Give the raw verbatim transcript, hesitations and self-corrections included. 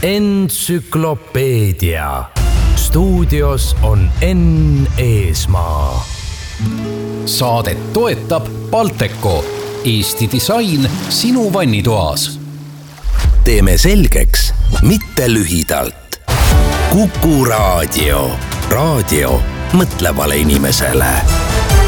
Entsüklopeedia. Stuudios on Enn Eesmaa. Saadet toetab Balteco, Eesti disain sinu vannitoas. Teeme selgeks, mitte lühidalt. Kuku raadio. Raadio mõtlevale inimesele.